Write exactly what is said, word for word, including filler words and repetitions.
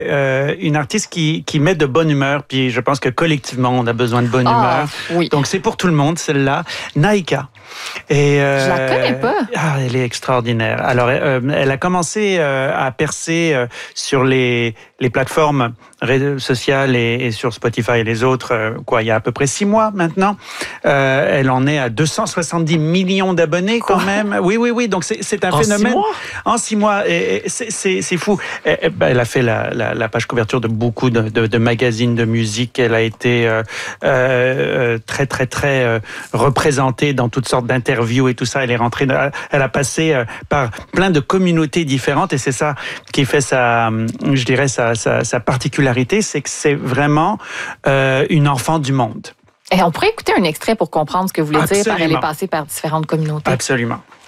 Euh, une artiste qui, qui met de bonne humeur, puis je pense que collectivement, on a besoin de bonne Ah, humeur. oui. Donc, c'est pour tout le monde, celle-là. Naïka. Et, euh, Je la connais pas. Ah, elle est extraordinaire. Alors, euh, elle a commencé euh, à percer euh, sur les, les plateformes réseaux sociales et, et sur Spotify et les autres, euh, quoi, il y a à peu près six mois maintenant. Euh, elle en est à deux cent soixante-dix millions d'abonnés quand Quoi? même. Oui, oui, oui. Donc, c'est, c'est un En phénomène. six mois? En six mois. Et, et c'est, c'est, c'est fou. Et, et, ben, elle a fait la, la, la page couverture de beaucoup de, de, de magazines de musique. Elle a été euh, euh, très, très, très euh, représentée dans toutes sortes d'interviews et tout ça. Elle est rentrée, elle a passé euh, par plein de communautés différentes et c'est ça qui fait sa, je dirais, sa, sa, sa particularité, c'est que c'est vraiment euh, une enfant du monde. Et on pourrait écouter un extrait pour comprendre ce que vous voulez dire par elle est Absolument. passée par différentes communautés. Absolument.